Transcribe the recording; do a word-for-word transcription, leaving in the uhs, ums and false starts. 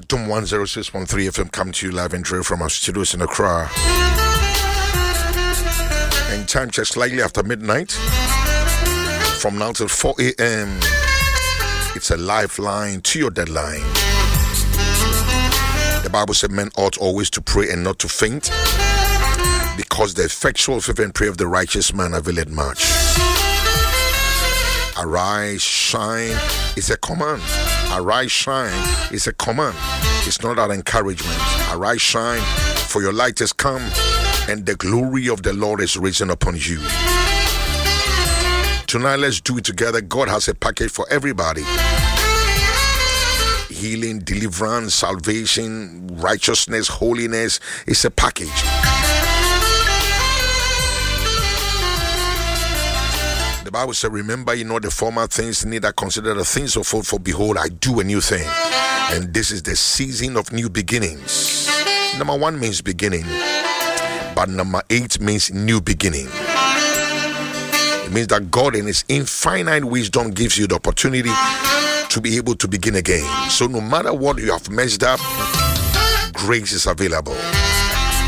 Adom one oh six point three F M come to you live and direct from our studios in Accra. And time check slightly after midnight. From now till four a.m. It's a lifeline to your deadline. The Bible said men ought always to pray and not to faint, because the effectual fervent prayer of the righteous man availeth much. Arise, shine is a command. Arise, shine is a command. It's not an encouragement. Arise, shine, for your light has come, and the glory of the Lord is risen upon you. Tonight, let's do it together. God has a package for everybody. Healing, deliverance, salvation, righteousness, holiness is a package. The Bible says, remember ye not the former things, neither consider the things of old, for behold, I do a new thing. And this is the season of new beginnings. Number one means beginning, but number eight means new beginning. It means that God in his infinite wisdom gives you the opportunity to be able to begin again. So no matter what you have messed up, grace is available.